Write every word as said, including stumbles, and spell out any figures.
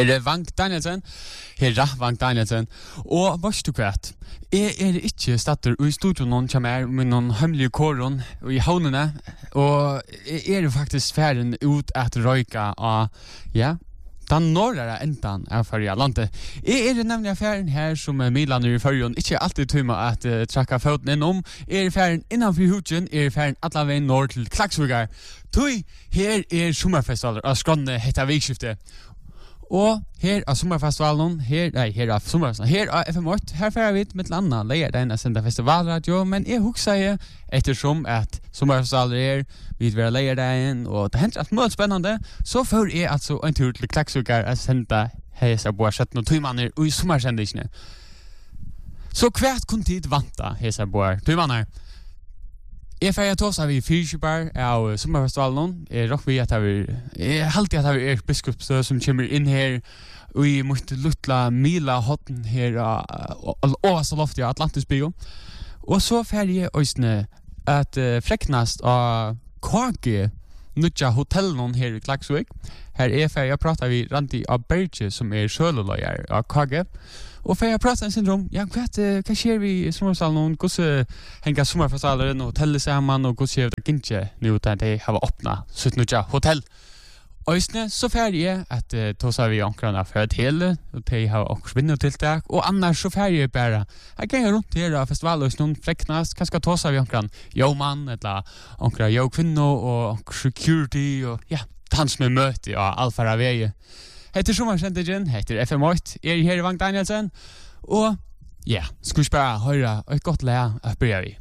Er det Vank Danielsen? Herra Vank Danielsen. Og varst du kvart? Jeg er ikke statter og i studio noen kommer med noen hemmelige kåren i havnene, og jeg er faktisk ferden ut at røyka av, ja, den norrere enden av Førja landet. Jeg er nemlig ferden her som Milaner i Førjon ikke alltid tømmer at uh, trakka foten innom. Jeg er ferden innanfor husen, jeg er ferden alle veien nord til Klaksvøgar. Tøy, her er sommerfestivaler av Skronne hetta vikskiftet. Og her av sommerfestivalen, her, nei, her av sommerfestivalen, her av F M åtte, her fer vi med til annet leier den av senda festivalradio, men jeg husker jeg ettersom at sommerfestivaler er, vi vil være leier den, og det hender alt mye spennende, så får jeg altså en tur til Klaksvøgar å senda hese på sytten og tøymaner og i sommersendisene. Så hvert kun tid vanta hese på tøymaner. Jeg får ta seg vi fyrkjøper av sommerfestivalen. Jeg råk vi at jeg er alltid at jeg er biskupstø som kommer inn her og i mot luttla mila hotten her og så loftet av Atlantis bio. Og så får jeg også at freknast av K G nutja hotellen her i Klaksvik. Her er for jeg prater vi Randi av Berge som er sjøleløyer av K G. Og for jeg prater en syndrom, ja, hva, hva skjer vi i sommerfestivalen? Hvordan henger sommerfestivalen og hotellet sammen, og hvordan skjer det ikke nå da de har åpnet sytten hotell? Og så fer jeg at uh, ta seg vi omkrene for hotellet, og de har også vinnertiltak, og annars så fer jeg bare, jeg ganger rundt her av festivaler, og noen freknast, kanskje ta seg vi omkrene jo-mann, eller omkrene jo-kvinno, og omkrene security, og ja, han som er møte av Alfara Veie. Heter sommersendingen, heter F M åtte, er her i Vank Danielsen, og ja, skal vi bare høre et godt lære at bryr vi.